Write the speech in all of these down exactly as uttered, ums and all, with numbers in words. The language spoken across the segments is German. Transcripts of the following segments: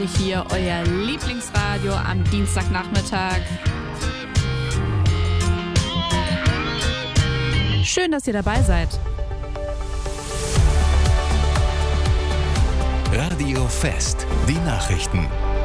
Hier euer Lieblingsradio am Dienstagnachmittag. Schön, dass ihr dabei seid. Radio Fest, die Nachrichten.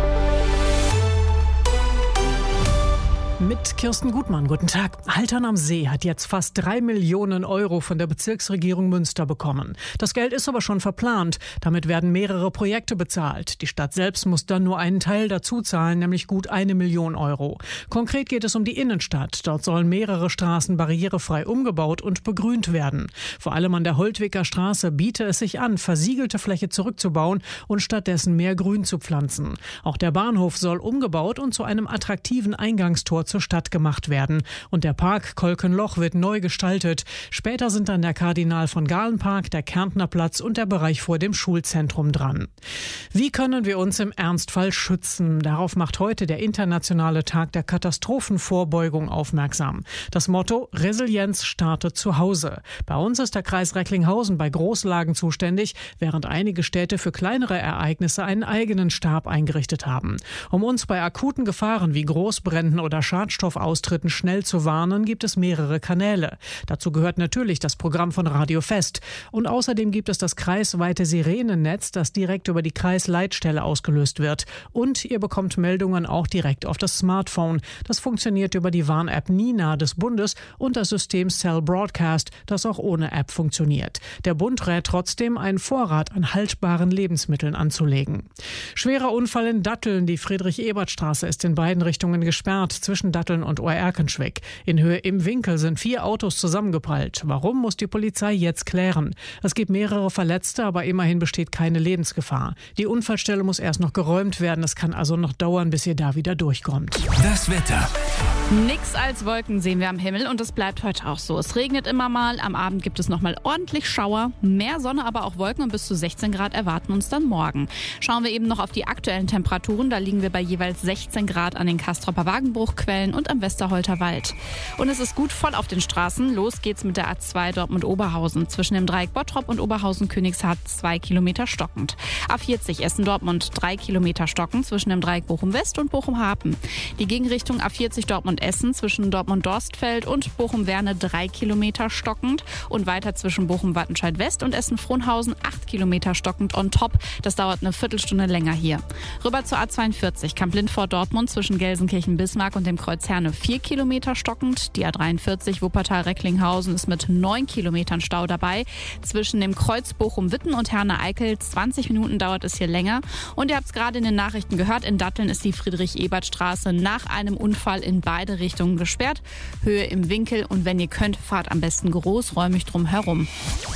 Mit Kirsten Gutmann, guten Tag. Haltern am See hat jetzt fast drei Millionen Euro von der Bezirksregierung Münster bekommen. Das Geld ist aber schon verplant. Damit werden mehrere Projekte bezahlt. Die Stadt selbst muss dann nur einen Teil dazu zahlen, nämlich gut eine Million Euro. Konkret geht es um die Innenstadt. Dort sollen mehrere Straßen barrierefrei umgebaut und begrünt werden. Vor allem an der Holtwicker Straße biete es sich an, versiegelte Fläche zurückzubauen und stattdessen mehr Grün zu pflanzen. Auch der Bahnhof soll umgebaut und zu einem attraktiven Eingangstor zur Stadt gemacht werden. Und der Park Kolkenloch wird neu gestaltet. Später sind dann der Kardinal von Galen Park, der Kärntner Platz und der Bereich vor dem Schulzentrum dran. Wie können wir uns im Ernstfall schützen? Darauf macht heute der internationale Tag der Katastrophenvorbeugung aufmerksam. Das Motto: Resilienz startet zu Hause. Bei uns ist der Kreis Recklinghausen bei Großlagen zuständig, während einige Städte für kleinere Ereignisse einen eigenen Stab eingerichtet haben. Um uns bei akuten Gefahren wie Großbränden oder Schadstoffaustritten schnell zu warnen, gibt es mehrere Kanäle. Dazu gehört natürlich das Programm von Radio Fest. Und außerdem gibt es das kreisweite Sirenennetz, das direkt über die Kreisleitstelle ausgelöst wird. Und ihr bekommt Meldungen auch direkt auf das Smartphone. Das funktioniert über die Warn-App Nina des Bundes und das System Cell Broadcast, das auch ohne App funktioniert. Der Bund rät trotzdem, einen Vorrat an haltbaren Lebensmitteln anzulegen. Schwerer Unfall in Datteln. Die Friedrich-Ebert-Straße ist in beiden Richtungen gesperrt, zwischen Datteln und Oerkenschwick. In Höhe im Winkel sind vier Autos zusammengeprallt. Warum, muss die Polizei jetzt klären. Es gibt mehrere Verletzte, aber immerhin besteht keine Lebensgefahr. Die Unfallstelle muss erst noch geräumt werden. Es kann also noch dauern, bis ihr da wieder durchkommt. Das Wetter. Nix als Wolken sehen wir am Himmel und es bleibt heute auch so. Es regnet immer mal, am Abend gibt es nochmal ordentlich Schauer, mehr Sonne, aber auch Wolken und bis zu sechzehn Grad erwarten uns dann morgen. Schauen wir eben noch auf die aktuellen Temperaturen, da liegen wir bei jeweils sechzehn Grad an den Castropper Wagenbruchquellen und am Westerholter Wald. Und es ist gut voll auf den Straßen. Los geht's mit der A zwei Dortmund-Oberhausen. Zwischen dem Dreieck Bottrop und Oberhausen-Königshardt zwei Kilometer stockend. A vierzig Essen-Dortmund drei Kilometer stockend zwischen dem Dreieck Bochum-West und Bochum-Hapen. Die Gegenrichtung A vierzig Dortmund-Essen zwischen Dortmund-Dorstfeld und Bochum-Werne drei Kilometer stockend und weiter zwischen Bochum-Wattenscheid-West und Essen-Frohnhausen acht Kilometer stockend on top. Das dauert eine Viertelstunde länger hier. Rüber zur A zweiundvierzig Kamp-Lindfort-Dortmund zwischen Gelsenkirchen-Bismarck und dem Kreuz Herne vier Kilometer stockend. Die A dreiundvierzig Wuppertal-Recklinghausen ist mit neun Kilometern Stau dabei. Zwischen dem Kreuz Bochum-Witten und Herne-Eickel zwanzig Minuten dauert es hier länger. Und ihr habt es gerade in den Nachrichten gehört, in Datteln ist die Friedrich-Ebert-Straße nach einem Unfall in beide Richtungen gesperrt. Höhe im Winkel und wenn ihr könnt, fahrt am besten großräumig drum herum.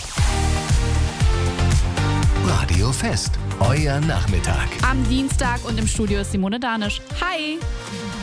Radio Fest, euer Nachmittag. Am Dienstag und im Studio ist Simone Danisch. Hi!